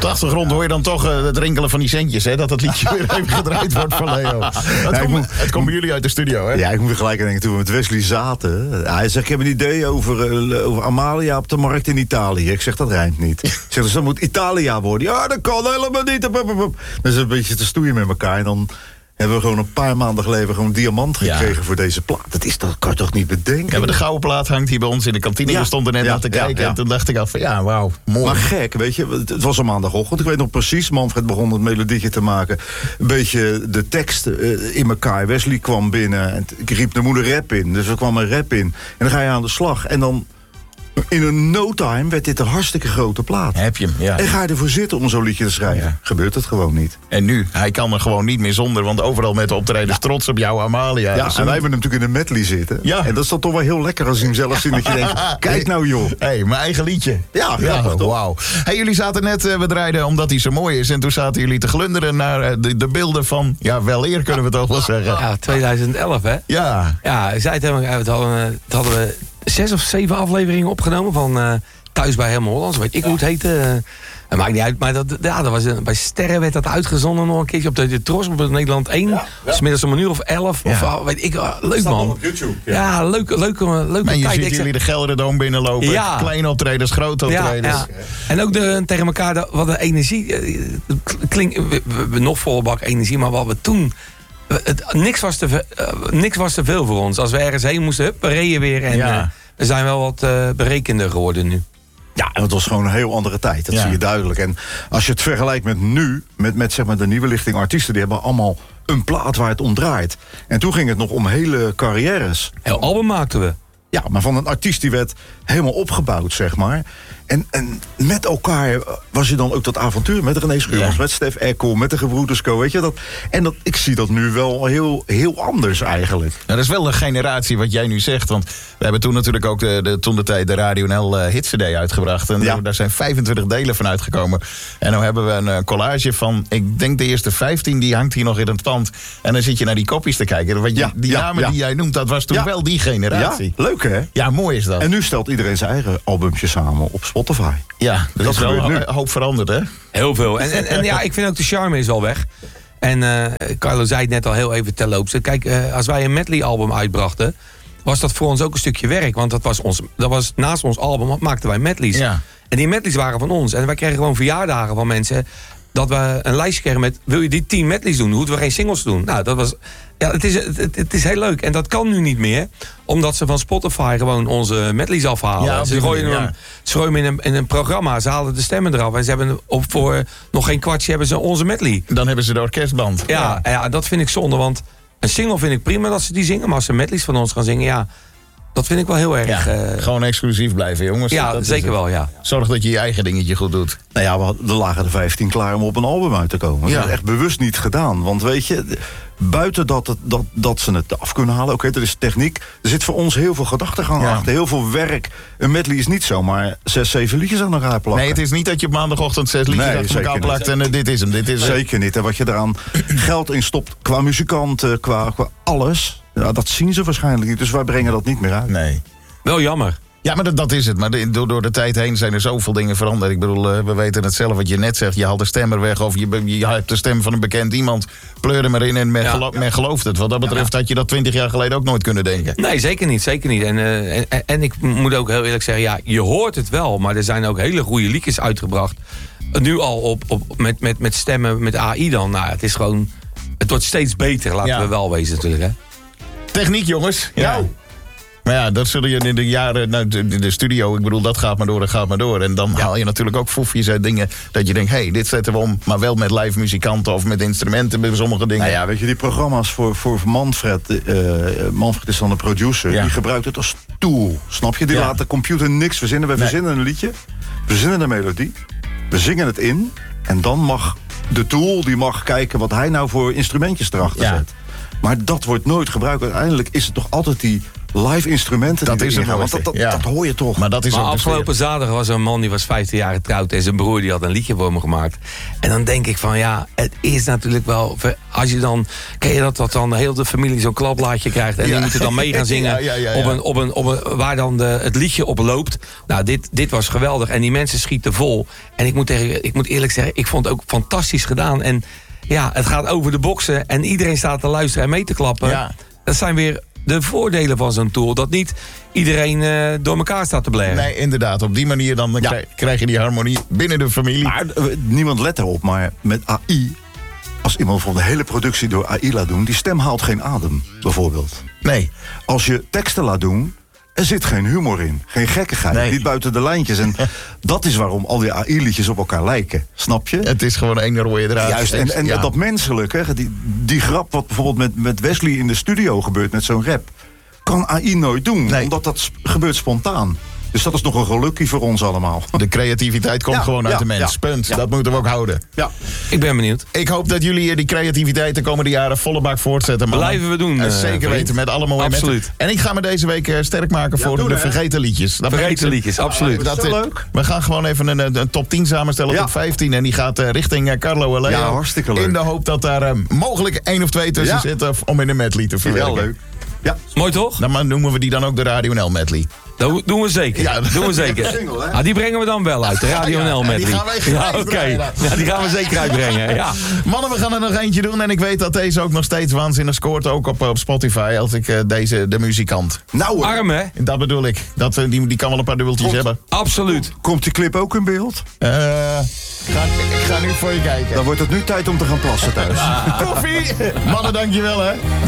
de achtergrond hoor je dan toch het rinkelen van die centjes, hè? Dat het liedje weer even gedraaid wordt van Leo. Het komt bij jullie uit de studio, hè? Ja, ik moet er gelijk aan denken, toen we met Wesley zaten. Hij zegt, ik heb een idee over Amalia op de markt in Italië. Ik zeg, dat rijmt niet. Ik zeg, dus dat moet Italia worden. Ja, dat kan helemaal niet. Dat is een beetje te stoeien met elkaar. En dan hebben we gewoon een paar maanden geleden gewoon diamant gekregen voor deze plaat. Dat kan je toch niet bedenken? Ja, maar de gouden plaat hangt hier bij ons in de kantine. We stonden net naar te kijken. En toen dacht ik af van, wauw, mooi. Maar gek, weet je. Het was een maandagochtend. Ik weet nog precies, Manfred begon het melodietje te maken. Een beetje de tekst in elkaar. Wesley kwam binnen. En ik riep de moeder rap in. Dus er kwam een rap in. En dan ga je aan de slag. En dan in een no time werd dit een hartstikke grote plaat. Heb je hem, ja. En ga je ervoor zitten om zo'n liedje te schrijven? Ja. Gebeurt het gewoon niet. En nu, hij kan er gewoon niet meer zonder, want overal met de optredens trots op jou, Amalia. Ja, en wij hebben natuurlijk in de medley zitten. Ja. En dat is dan toch wel heel lekker als je hem zelf ziet, dat je denkt, kijk nou joh. Hé, mijn eigen liedje. Ja, wauw. Hey, jullie zaten net, we draaiden omdat hij zo mooi is, en toen zaten jullie te glunderen naar de beelden van, wel eer kunnen we toch wel zeggen. Ja, 2011 hè? Ja. Ja, ik zei het helemaal, hadden we 6 of 7 afleveringen opgenomen van Thuis bij Helmond Hollands. Weet ik hoe het heette. Het maakt niet uit, maar dat was bij Sterren werd dat uitgezonden nog een keertje op de Tros op Nederland 1. Ja. Smiddags om 1:11 of weet ik. Leuk man. Op YouTube. Ja, leuke en je tijd. ziet jullie de Gelderdoom binnenlopen. Ja. Kleine optredens, grote optredens. Ja. En ook tegen elkaar, wat de energie. Klinkt we nog volle bak energie, maar wat we toen. Niks was te veel voor ons. Als we ergens heen moesten, we reden weer. En we zijn wel wat berekender geworden nu. Ja, en het was gewoon een heel andere tijd. Dat zie je duidelijk. En als je het vergelijkt met nu, met zeg maar de nieuwe lichting artiesten, die hebben allemaal een plaat waar het om draait. En toen ging het nog om hele carrières. Heel album maakten we. Ja, maar van een artiest die werd helemaal opgebouwd, zeg maar. En met elkaar was je dan ook dat avontuur met René Schuurmans, met Stef Eckel, met de Gebroeders Co. Weet je dat? En ik zie dat nu wel heel anders eigenlijk. Nou, dat is wel een generatie wat jij nu zegt. Want we hebben toen natuurlijk ook toen de tijd de Radio NL Hit CD uitgebracht. En daar zijn 25 delen van uitgekomen. En nu hebben we een collage van, ik denk de eerste 15, die hangt hier nog in het pand. En dan zit je naar die kopjes te kijken. Die namen die jij noemt, dat was toen wel die generatie. Ja, leuk hè? Ja, mooi is dat. En nu stelt iedereen zijn eigen albumtje samen op Spotify. Ja, dat is wel een hoop veranderd, hè? Heel veel. En ja, ik vind ook de charme is wel weg. En Carlo zei het net al heel even terloops. Kijk, als wij een medley-album uitbrachten, was dat voor ons ook een stukje werk. Want dat was naast ons album, maakten wij medleys. Ja. En die medleys waren van ons. En wij kregen gewoon verjaardagen van mensen, dat we een lijstje kregen met, wil je die 10 medleys doen? Hoeven we geen singles doen? Nou, dat was... Ja, het is heel leuk. En dat kan nu niet meer. Omdat ze van Spotify gewoon onze medleys afhalen. Ja, ze gooien hem in een programma. Ze halen de stemmen eraf. En ze hebben voor nog geen kwartje hebben ze onze medley. Dan hebben ze de orkestband. Ja, dat vind ik zonde. Want een single vind ik prima dat ze die zingen. Maar als ze medleys van ons gaan zingen, dat vind ik wel heel erg... gewoon exclusief blijven, jongens. Ja, dat zeker wel, ja. Zorg dat je je eigen dingetje goed doet. Nou ja, we lagen er 15 klaar om op een album uit te komen. Dat is echt bewust niet gedaan. Want weet je, buiten dat ze het af kunnen halen, oké, dat is techniek. Er zit voor ons heel veel gedachtegang achter, heel veel werk. Een medley is niet zomaar 6, 7 liedjes aan elkaar plakken. Nee, het is niet dat je op maandagochtend 6 liedjes achter elkaar plakt en dit is hem. Zeker niet. En wat je eraan geld in stopt, qua muzikanten, qua alles, dat zien ze waarschijnlijk niet. Dus wij brengen dat niet meer uit. Nee. Wel jammer. Ja, maar dat is het. Maar door de tijd heen zijn er zoveel dingen veranderd. Ik bedoel, we weten het zelf wat je net zegt. Je haalt de stem er weg of je hebt de stem van een bekend iemand. Pleur hem erin en men gelooft het. Wat dat betreft had je dat 20 jaar geleden ook nooit kunnen denken. Nee, zeker niet. Zeker niet. En ik moet ook heel eerlijk zeggen, je hoort het wel. Maar er zijn ook hele goede liedjes uitgebracht. Nu al met stemmen, met AI dan. Nou, het is gewoon... Het wordt steeds beter, laten we wel wezen natuurlijk. Hè? Techniek, jongens. Ja. Maar ja, dat zullen je in de jaren... de studio, ik bedoel, dat gaat maar door en gaat maar door. En dan haal je natuurlijk ook foefjes uit dingen... dat je denkt, dit zetten we om... maar wel met live muzikanten of met instrumenten... bij sommige dingen. Nou ja, weet je, die programma's voor Manfred... Manfred is dan de producer... die gebruikt het als tool, snap je? Die laat de computer niks verzinnen. We verzinnen een liedje, we verzinnen een melodie... we zingen het in... en dan mag de tool, die mag kijken... wat hij nou voor instrumentjes erachter zet. Maar dat wordt nooit gebruikt. Uiteindelijk is het toch altijd die live instrumenten Dat die is erin het gaan. Want mooiste, dat hoor je toch. Maar dat is Maar ook de afgelopen zaterdag was er een man die was 15 jaar getrouwd. En zijn broer die had een liedje voor me gemaakt. En dan denk ik van ja, het is natuurlijk wel... Als je dan, ken je dat dan heel de familie zo'n klapblaadje krijgt. En die moeten dan mee gaan zingen waar dan het liedje op loopt. Nou, dit was geweldig. En die mensen schieten vol. En ik moet eerlijk zeggen, ik vond het ook fantastisch gedaan. En ja, het gaat over de boksen. En iedereen staat te luisteren en mee te klappen. Ja. Dat zijn weer de voordelen van zo'n tool. Dat niet iedereen door elkaar staat te blaren. Nee, inderdaad. Op die manier dan krijg je die harmonie binnen de familie. Maar niemand let erop, maar met AI... Als iemand van de hele productie door AI laat doen... die stem haalt geen adem, bijvoorbeeld. Nee. Als je teksten laat doen... er zit geen humor in, geen gekkigheid, Nee. niet buiten de lijntjes. En dat is waarom al die AI-liedjes op elkaar lijken, snap je? Het is gewoon één rode draad. Juist, en Ja. dat menselijke, die grap wat bijvoorbeeld met Wesley in de studio gebeurt... met zo'n rap, kan AI nooit doen, Nee. omdat dat gebeurt spontaan. Dus dat is nog een gelukkie voor ons allemaal. De creativiteit komt gewoon uit de mens. Punt. Ja. Dat moeten we ook houden. Ja. Ik ben benieuwd. Ik hoop dat jullie die creativiteit de komende jaren volle bak voortzetten. mannen. Blijven we doen, Zeker vriend. weten, met alle mooie Absoluut. metten. En ik ga me deze week sterk maken voor doe de dat. vergeten liedjes. Dat Vergeten brengt- liedjes, absoluut. Dat Zo is leuk. We gaan gewoon even een top 10 samenstellen, Ja. top 15. En die gaat richting Carlo en Leo. Ja, hartstikke leuk. In de hoop dat daar mogelijk 1 of 2 tussen Ja. zitten om in een medley te verwerken. Heel leuk. Ja. Mooi toch? Dan noemen we die dan ook de Radio NL medley. Dat doen we zeker. Ja. Doen we zeker. Single, hè? Ah, die brengen we dan wel uit. De Radio Ja, NL en met die gaan wij gelijk oké. draaien. Ja, die gaan we zeker uitbrengen. Ja. Mannen, we gaan er nog eentje doen. En ik weet dat deze ook nog steeds waanzinnig scoort. Ook op Spotify. Als ik de muzikant. Nou, Arm, hè? Dat bedoel ik. Die kan wel een paar dubbeltjes hebben. Absoluut. komt die clip ook in beeld? Ik ga nu voor je kijken. Dan wordt het nu tijd om te gaan plassen thuis. Koffie! Mannen, dankjewel hè.